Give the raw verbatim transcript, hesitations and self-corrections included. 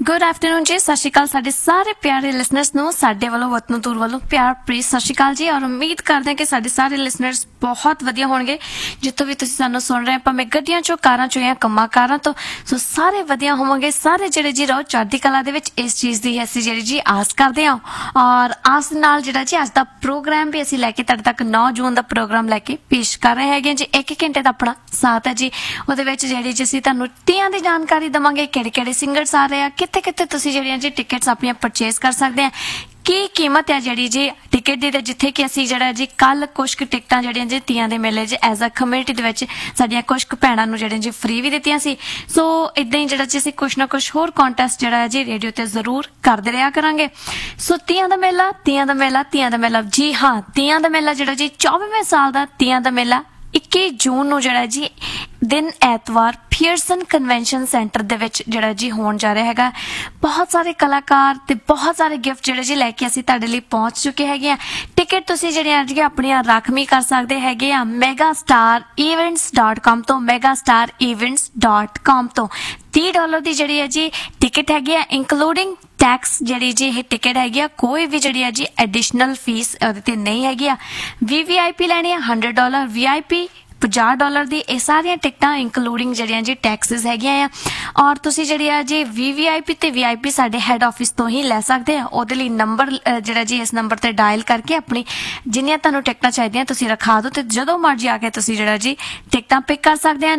Good afternoon जी, सत श्री अकाल साडे सारे प्यारे लिसनर्स ਨੂੰ ਸਾਡੇ ਵੱਲੋਂ ਵਤਨ ਦੂਰ ਵੱਲੋਂ ਪਿਆਰ ਭਰੀ ਸਤਿ ਸ਼੍ਰੀ ਅਕਾਲ ਜੀ। ਔਰ ਉਮੀਦ ਕਰਦੇ ਹਾਂ ਕਿ ਸਾਡੇ ਸਾਰੇ ਲਿਸਨਰਸ ਬਹੁਤ ਵਧੀਆ ਹੋਣਗੇ ਜਿੱਥੋਂ ਵੀ ਤੁਸੀਂ ਸਾਨੂੰ ਸੁਣ ਰਹੇ, ਭਾਵੇਂ ਗੱਡੀਆਂ ਚੋਂ, ਕਾਰਾਂ ਚੋਂ ਜਾਂ ਕੰਮਾਂ ਕਾਰਾਂ ਤੋਂ। ਸੋ ਸਾਰੇ ਵਧੀਆ ਹੋਵਾਂਗੇ, ਸਾਰੇ ਜਿਹੜੇ ਜੀ ਰਹੋ ਚੜ੍ਹਦੀ ਕਲਾ ਦੇ ਵਿੱਚ। ਇਸ ਚੀਜ਼ ਦੀ ਅਸੀਂ ਜਿਹੜੀ ਜੀ ਆਸ ਕਰਦੇ ਹਾਂ ਔਰ ਆਸ ਨਾਲ ਜਿਹੜਾ ਜੀ ਅੱਜ ਦਾ ਪ੍ਰੋਗਰਾਮ ਵੀ ਅਸੀਂ ਲੈ ਕੇ ਤੁਹਾਡੇ ਤੱਕ ਨੌ ਜੂਨ ਦਾ ਪ੍ਰੋਗਰਾਮ ਲੈ ਕੇ ਪੇਸ਼ ਕਰ ਰਹੇ ਹੈਗੇ ਜੀ। ਇੱਕ ਘੰਟੇ ਦਾ ਆਪਣਾ ਸਾਥ ਹੈ ਜੀ। ਉਹਦੇ ਵਿੱਚ ਜਿਹੜੀ ਜੀ ਅਸੀਂ ਤੁਹਾਨੂੰ ਤੀਆਂ ਦੀ ਜਾਣਕਾਰੀ ਦੇਵਾਂਗੇ, ਕਿਹੜੇ ਕਿਹੜੇ ਸਿੰਗਰਸ ਆ ਰਹੇ ਆ, ਕਿੱਥੇ ਕਿੱਥੇ ਤੁਸੀਂ ਜਿਹੜੀਆਂ ਜੀ ਟਿਕਟਸ ਆਪਣੀਆਂ ਪਰਚੇਸ ਕਰ ਸਕਦੇ ਆ, ਕੀ ਕੀਮਤ ਹੈ ਜਿਹੜੀ ਜੀ ਟਿਕਟ ਦੀ। ਤੇ ਜਿੱਥੇ ਕਿ ਅਸੀਂ ਜਿਹੜਾ ਜੀ ਕੱਲ ਕੁਛ ਕੁ ਟਿਕਟਾਂ ਜਿਹੜੀਆਂ ਜੀ ਤੀਆਂ ਦੇ ਮੇਲੇ 'ਚ ਐਜ਼ ਅ ਕਮਿਊਨਿਟੀ ਦੇ ਵਿੱਚ ਸਾਡੀਆਂ ਕੁਛ ਕੁ ਭੈਣਾਂ ਨੂੰ ਜਿਹੜੀਆਂ ਜੀ ਫ੍ਰੀ ਵੀ ਦਿੱਤੀਆਂ ਸੀ। ਸੋ ਇਦਾਂ ਹੀ ਜਿਹੜਾ ਜੀ ਅਸੀਂ ਕੁਛ ਨਾ ਕੁਛ ਹੋਰ ਕੰਟੈਸਟ ਜਿਹੜਾ ਹੈ ਜੀ ਰੇਡੀਓ ਤੇ ਜ਼ਰੂਰ ਕਰਦੇ ਰਿਹਾ ਕਰਾਂਗੇ। ਸੋ ਤੀਆਂ ਦਾ ਮੇਲਾ, ਤੀਆਂ ਦਾ ਮੇਲਾ, ਤੀਆਂ ਦਾ ਮੇਲਾ, ਜੀ ਹਾਂ, ਤੀਆਂ ਦਾ ਮੇਲਾ ਜਿਹੜਾ ਜੀ ਚੌਵੀਵੇਂ ਸਾਲ ਦਾ ਤੀਆਂ ਦਾ ਮੇਲਾ ਇੱਕੀ ਜੂਨ ਨੂੰ ਜਿਹੜਾ ਜੀ ਦਿਨ ਐਤਵਾਰ ਪੀਅਰਸਨ ਕਨਵੈਨਸ਼ਨ ਸੈਂਟਰ ਦੇ ਵਿੱਚ ਜਿਹੜਾ ਜੀ ਹੋਣ ਜਾ ਰਿਹਾ ਹੈਗਾ। ਬਹੁਤ ਸਾਰੇ ਕਲਾਕਾਰ ਤੇ ਬਹੁਤ ਸਾਰੇ ਗਿਫਟ ਜਿਹੜੇ ਜੀ ਲੈ ਕੇ ਅਸੀਂ ਤੁਹਾਡੇ ਲਈ ਪਹੁੰਚ ਚੁੱਕੇ ਹੈਗੇ ਆ। ਟਿਕਟ ਤੁਸੀਂ ਜਿਹੜੇ ਅੱਜ ਆਪਣੀਆਂ ਰਾਖਵੀਂ ਕਰ ਸਕਦੇ ਹੈਗੇ ਆ mega star events dot com ਤੋਂ, mega star events dot com ਤੋਂ। ਤੀਹ ਡਾਲਰ ਦੀ ਜਿਹੜੀ ਹੈ ਜੀ ਟਿਕਟ ਹੈਗੀ ਆ, ਇੰਕਲੂਡਿੰਗ ਟੈਕਸ ਜਿਹੜੀ ਜੀ ਇਹ ਟਿਕਟ ਹੈਗੀ ਆ। ਕੋਈ ਵੀ ਜਿਹੜੀ ਹੈ ਜੀ ਐਡੀਸ਼ਨਲ ਫੀਸ ਉਹਦੇ ਤੇ ਨਹੀਂ ਹੈਗੀ ਆ। ਵੀ ਵੀ ਆਈ ਪੀ ਲੈਣੀ ਆ ਹੰਡਰਡ ਡਾਲਰ, ਵੀ ਆਈ ਪੀ ਪੰਜਾਹ ਡਾਲਰ ਦੀ। ਇਹ ਸਾਰੀਆਂ ਟਿਕਟਾਂ ਇੰਕਲੂਡਿੰਗ ਜਿਹੜੀਆਂ ਜੀ ਟੈਕਸਿਸ ਹੈਗੀਆਂ ਆ। ਔਰ ਤੁਸੀਂ ਜਿਹੜੀ ਆ ਜੀ ਵੀ ਵੀ ਆਈ ਪੀ ਤੇ ਵੀ ਆਈ ਪੀ ਸਾਡੇ ਹੈਡ ਆਫਿਸ ਤੋਂ ਹੀ ਲੈ ਸਕਦੇ ਆ। ਉਹਦੇ ਲਈ ਨੰਬਰ ਜਿਹੜਾ ਜੀ ਇਸ ਨੰਬਰ ਤੇ ਡਾਇਲ ਕਰਕੇ ਆਪਣੀ ਜਿੰਨੀਆਂ ਤੁਹਾਨੂੰ ਟਿਕਟਾਂ ਚਾਹੀਦੀਆਂ ਤੁਸੀਂ ਰਖਾ ਦਿਓ ਤੇ ਜਦੋਂ ਮਰਜ਼ੀ ਆ ਕੇ ਤੁਸੀਂ ਜਿਹੜਾ ਜੀ ਟਿਕਟਾਂ ਪਿਕ ਕਰ ਸਕਦੇ ਆ।